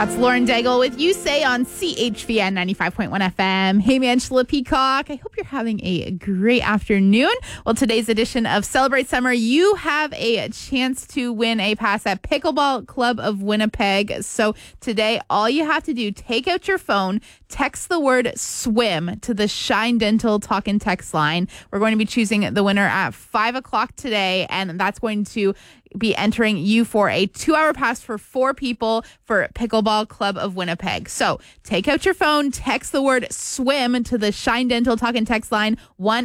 That's Lauren Daigle with You Say on CHVN 95.1 FM. Hey, Angela Peacock. I hope you're having a great afternoon. Well, today's edition of Celebrate Summer, you have a chance to win a pass at Pickleball Club of Winnipeg. So today, all you have to do, take out your phone, text the word swim to the Shine Dental talk and text line. We're going to be choosing the winner at 5 o'clock today, and that's going to be entering you for a 2-hour pass for 4 people for Pickleball Club of Winnipeg. So take out your phone, text the word swim to the Shine Dental talk and text line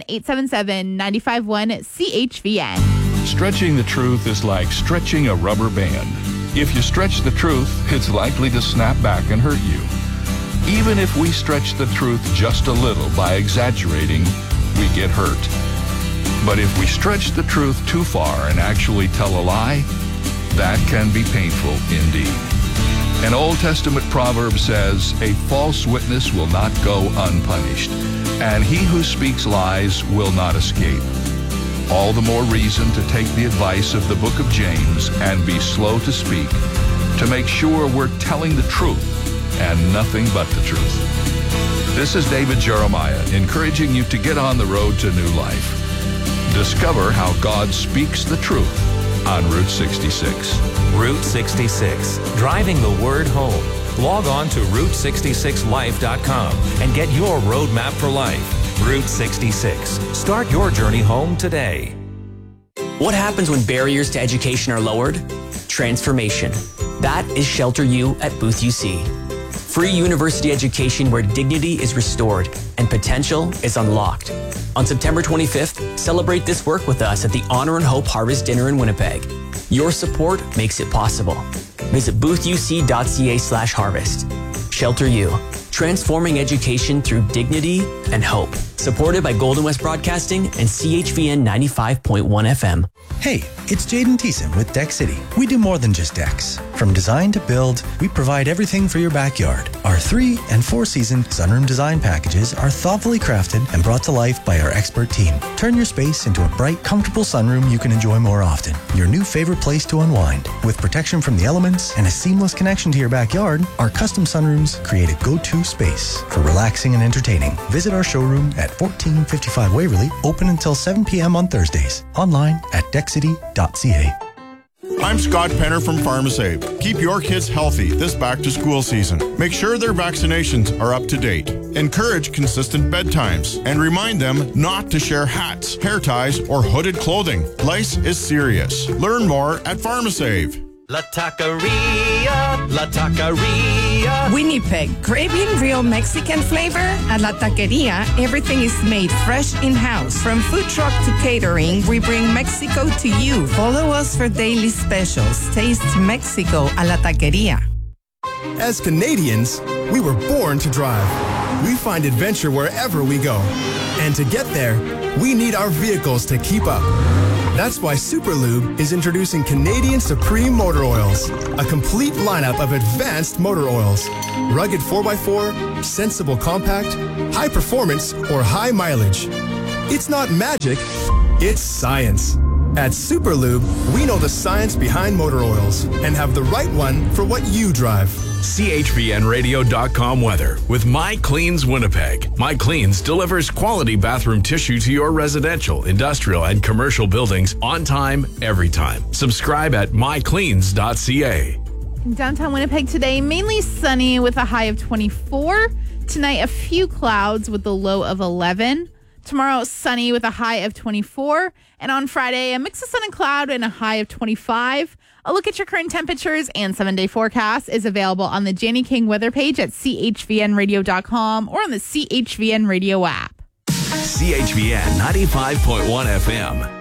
1-877-951-CHVN. Stretching the truth is like stretching a rubber band. If you stretch the truth, it's likely to snap back and hurt you. Even if we stretch the truth just a little by exaggerating, we get hurt. But if we stretch the truth too far and actually tell a lie, that can be painful indeed. An Old Testament proverb says, "A false witness will not go unpunished, and he who speaks lies will not escape." All the more reason to take the advice of the book of James and be slow to speak, to make sure we're telling the truth and nothing but the truth. This is David Jeremiah, encouraging you to get on the road to new life. Discover how God speaks the truth on Route 66. Route 66, driving the word home. Log on to Route66Life.com and get your roadmap for life. Route 66. Start your journey home today. What happens when barriers to education are lowered? Transformation. That is Shelter U at Booth UC. Free university education where dignity is restored and potential is unlocked. On September 25th, celebrate this work with us at the Honor and Hope Harvest Dinner in Winnipeg. Your support makes it possible. Visit boothuc.ca/harvest. Shelter U, transforming education through dignity and hope. Supported by Golden West Broadcasting and CHVN 95.1 FM. Hey, it's Jaden Thiessen with Deck City. We do more than just decks. From design to build, we provide everything for your backyard. Our 3- and 4-season sunroom design packages are thoughtfully crafted and brought to life by our expert team. Turn your space into a bright, comfortable sunroom you can enjoy more often. Your new favorite place to unwind. With protection from the elements and a seamless connection to your backyard, our custom sunrooms create a go-to space for relaxing and entertaining. Visit our showroom at 1455 Waverly, open until 7 p.m. on Thursdays. Online at deckcity.ca. I'm Scott Penner from PharmaSave. Keep your kids healthy this back-to-school season. Make sure their vaccinations are up to date. Encourage consistent bedtimes and remind them not to share hats, hair ties, or hooded clothing. Lice is serious. Learn more at PharmaSave. La Taqueria, La Taqueria. Winnipeg, craving real Mexican flavor? At La Taqueria, everything is made fresh in-house. From food truck to catering, we bring Mexico to you. Follow us for daily specials. Taste Mexico a La Taqueria. As Canadians, we were born to drive. We find adventure wherever we go. And to get there, we need our vehicles to keep up. That's why Superlube is introducing Canadian Supreme Motor Oils, a complete lineup of advanced motor oils. Rugged 4x4, sensible compact, high performance, or high mileage. It's not magic, it's science. At Superlube, we know the science behind motor oils and have the right one for what you drive. CHVNradio.com weather with My Cleans Winnipeg. My Cleans delivers quality bathroom tissue to your residential, industrial, and commercial buildings on time, every time. Subscribe at mycleans.ca. In downtown Winnipeg today, mainly sunny with a high of 24. Tonight, a few clouds with a low of 11. Tomorrow, sunny with a high of 24. And on Friday, a mix of sun and cloud and a high of 25. A look at your current temperatures and 7-day forecast is available on the Janie King weather page at chvnradio.com or on the CHVN Radio app. CHVN 95.1 FM.